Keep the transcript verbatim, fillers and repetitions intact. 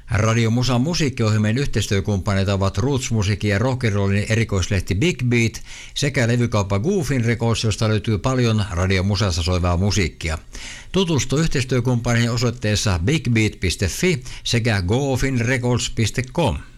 Radio Musan musiikkiohjelmien yhteistyökumppaneita ovat Roots Musiikin ja Rock'n'Rollin erikoislehti Big Beat sekä levykauppa Goofin Records, josta löytyy paljon Radio Musassa soivaa musiikkia. Tutustu yhteistyökumppaneihin osoitteessa bigbeat piste fi sekä goofinrecords piste com.